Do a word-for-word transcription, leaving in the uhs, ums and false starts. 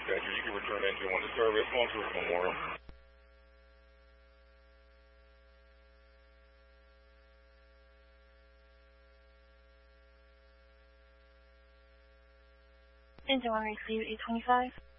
dispatcher. You can return engine one to service, on to Memorial. Engine one received eight twenty-five.